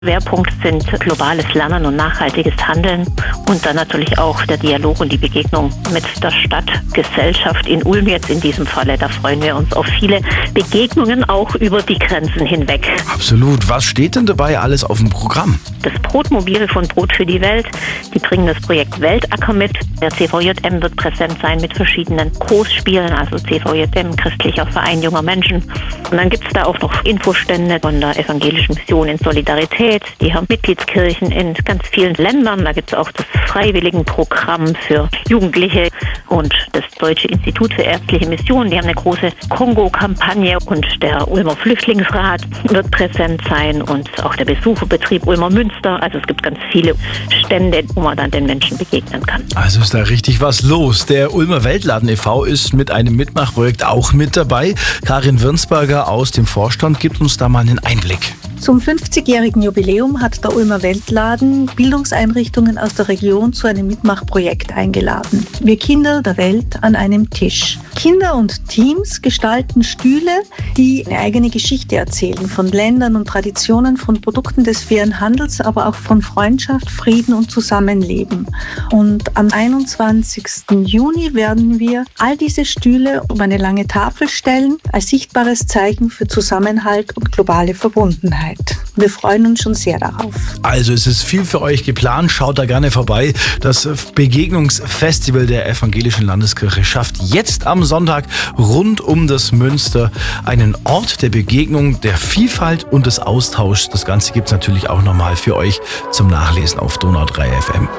Schwerpunkt sind globales Lernen und nachhaltiges Handeln und dann natürlich auch der Dialog und die Begegnung mit der Stadtgesellschaft in Ulm jetzt in diesem Falle. Da freuen wir uns auf viele Begegnungen auch über die Grenzen hinweg. Absolut. Was steht denn dabei alles auf dem Programm? Das Brotmobile von Brot für die Welt, die bringen das Projekt Weltacker mit. Der CVJM wird präsent sein mit verschiedenen Großspielen, also CVJM, Christlicher Verein junger Menschen. Und dann gibt es da auch noch Infostände von der Evangelischen Mission in Solidarität. Die haben Mitgliedskirchen in ganz vielen Ländern. Da gibt es auch das Freiwilligenprogramm für Jugendliche und das Deutsche Institut für ärztliche Mission. Die haben eine große Kongo-Kampagne und der Ulmer Flüchtlingsrat wird präsent sein und auch der Besucherbetrieb Ulmer Münster. Also es gibt ganz viele Stände, wo man dann den Menschen begegnen kann. Also ist da richtig was los. Der Ulmer Weltladen e.V. ist mit einem Mitmachprojekt auch mit dabei. Karin Wirnsberger aus dem Vorstand gibt uns da mal einen Einblick. Zum 50-jährigen Jubiläum hat der Ulmer Weltladen Bildungseinrichtungen aus der Region zu einem Mitmachprojekt eingeladen. Wir Kinder der Welt an einem Tisch. Kinder und Teams gestalten Stühle, die eine eigene Geschichte erzählen, von Ländern und Traditionen, von Produkten des fairen Handels, aber auch von Freundschaft, Frieden und Zusammenleben. Und am 21. Juni werden wir all diese Stühle um eine lange Tafel stellen, als sichtbares Zeichen für Zusammenhalt und globale Verbundenheit. Wir freuen uns schon sehr darauf. Also es ist viel für euch geplant, schaut da gerne vorbei. Das Begegnungsfestival der Evangelischen Landeskirche schafft jetzt am Sonntag rund um das Münster einen Ort der Begegnung, der Vielfalt und des Austauschs. Das Ganze gibt es natürlich auch nochmal für euch zum Nachlesen auf Donau 3 FM.